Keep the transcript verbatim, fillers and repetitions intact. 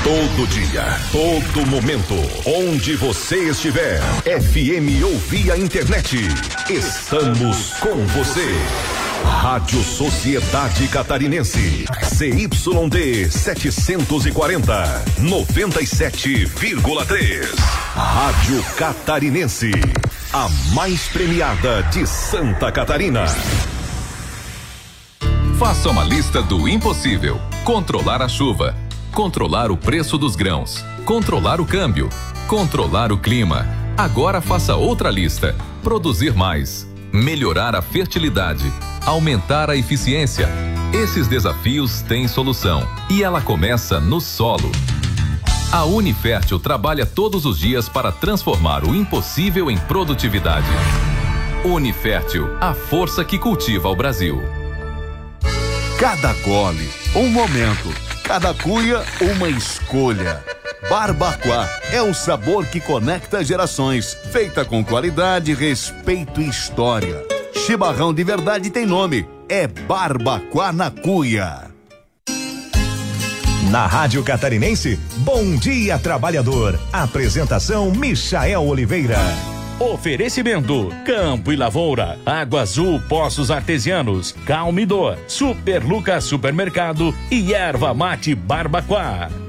Todo dia, todo momento, onde você estiver. F M ou via internet. Estamos com você. Rádio Sociedade Catarinense. C Y D setecentos e quarenta, noventa e sete vírgula três. Rádio Catarinense. A mais premiada de Santa Catarina. Faça uma lista do impossível. Controlar a chuva. Controlar o preço dos grãos. Controlar o câmbio. Controlar o clima. Agora faça outra lista. Produzir mais. Melhorar a fertilidade. Aumentar a eficiência. Esses desafios têm solução. E ela começa no solo. A Unifértil trabalha todos os dias para transformar o impossível em produtividade. Unifértil, a força que cultiva o Brasil. Cada gole, um momento. Cada cuia, uma escolha. Barbacoa é o sabor que conecta gerações. Feita com qualidade, respeito e história. Chimarrão de verdade tem nome. É Barbacoa na Cuia. Na Rádio Catarinense, Bom Dia Trabalhador. Apresentação Michael Oliveira. Oferecimento: Campo e Lavoura, Água Azul Poços Artesianos, Calmidor, Super Lucas Supermercado e Erva Mate Barbacoa.